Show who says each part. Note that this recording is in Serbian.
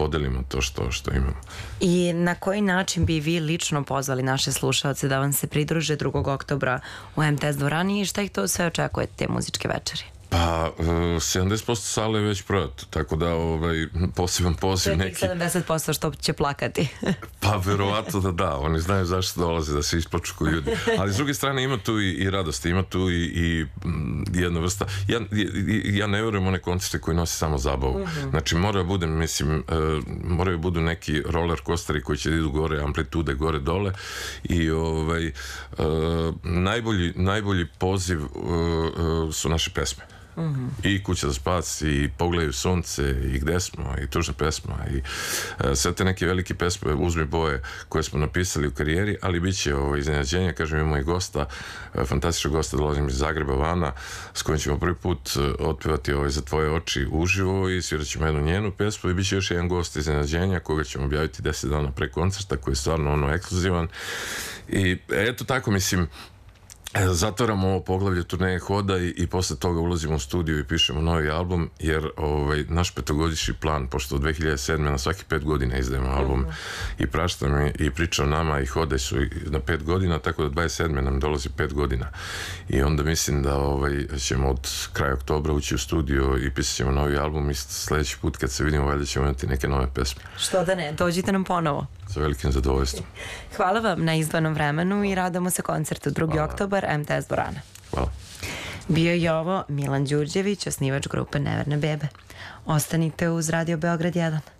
Speaker 1: podelimo to što imamo.
Speaker 2: I na koji način bi vi lično pozvali naše slušalce da vam se pridruže 2. oktobra u MTS dvorani i šta ih to sve očekujete te muzičke večeri?
Speaker 1: Pa, 70% sale je već prodato, tako da poseban poziv neki...
Speaker 2: 70% što će plakati.
Speaker 1: Pa, verovatno da, oni znaju zašto dolaze, da se ispočuku ljudi. Ali s druge strane ima tu i radosti, ima tu i jedna vrsta... Ja ne verujem one koncerte koji nose samo zabavu. Znači, mora bude, mislim, moraju budu neki roller coasteri koji će da idu gore, amplitude gore dole i najbolji poziv su naše pesme. I Kuća za spas, i Pogledaju sunce, i Gde smo, i Tužna pesma, i sve te neke velike pesme, Uzmi boje, koje smo napisali u karijeri, ali bit će iznenađenja, kažem, imamo i gosta, fantastičnog gosta, dolazim iz Zagreba, Vana, s kojim ćemo prvi put otpevati Za tvoje oči uživo i svirat ćemo jednu njenu pesmu i bit će još jedan gost iznenađenja koga ćemo objaviti 10 dana pre koncerta, koji je stvarno ekskluzivan. I eto tako, mislim, zatvaramo ovo poglavlje turneje Hoda i posle toga ulazimo u studiju i pišemo novi album, jer naš petogodišnji plan, pošto od 2007. na svaki 5 godina izdajemo album, i Prašta mi i Priča o nama i Hoda su na 5 godina, tako da 27. nam dolazi 5 godina. I onda mislim da ćemo od kraja oktobra ući u studio i pisat ćemo novi album i sledeći put kad se vidimo valjda ćemo imati neke nove pesme.
Speaker 2: Što da ne, dođite nam ponovo.
Speaker 1: Sa velikim zadovoljstvom.
Speaker 2: Hvala vam na izdvojenom vremenu i radamo se koncertu 2. oktobar MTS dvorana.
Speaker 1: Hvala.
Speaker 2: Bio je ovo Milan Đurđević, osnivač grupe Neverne bebe. Ostanite uz Radio Beograd 1.